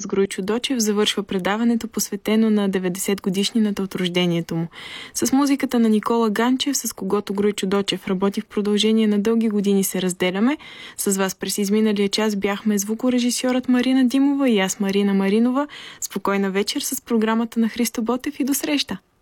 с Груйчо Дочев завършва предаването, посветено на 90-годишнината от рождението му. С музиката на Никола Ганчев, с когото Груйчо Дочев работи в продължение на дълги години, се разделяме. С вас през изминалия час бяхме звукорежисьорът Марина Димова и аз, Марина Маринова. Спокойна вечер с програмата на Христо Ботев и до среща!